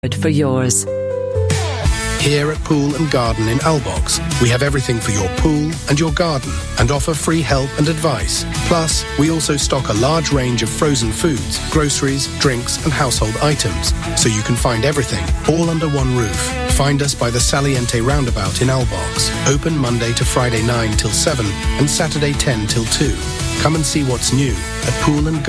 for yours. Here at Pool and Garden in Albox, we have everything for your pool and your garden and offer free help and advice. Plus, we also stock a large range of frozen foods, groceries, drinks and household items, so you can find everything all under one roof. Find us by the Saliente roundabout in Albox. Open Monday to Friday 9 till 7 and Saturday 10 till 2. Come and see what's new at Pool and Garden.